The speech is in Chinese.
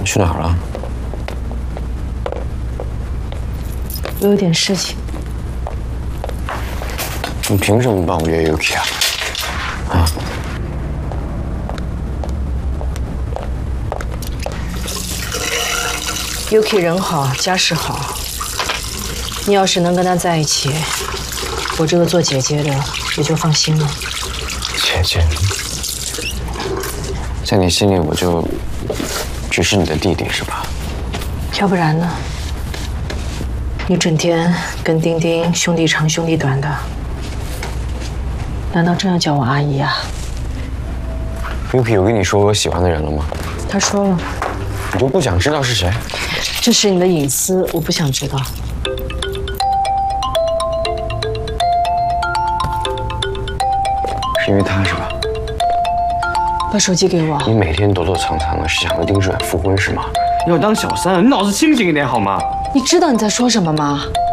去哪儿了？ 我有点事情。 你凭什么帮我约 Yuki 啊？啊 ？Yuki 人好，家世好。你要是能跟他在一起，我这个做姐姐的也就放心了。 姐姐，在你心里我就只是你的弟弟是吧？ 要不然呢？你整天跟丁丁兄弟长兄弟短的，难道真要叫我阿姨啊 ？Yuki 有跟你说我喜欢的人了吗？ 他说了。 你就不想知道是谁？ 这是你的隐私，我不想知道。 是因为他是吧？ 把手机给我。 你每天躲躲藏藏的，是想和丁志远复婚是吗？ 要当小三，你脑子清醒一点好吗？ 你知道你在说什么吗？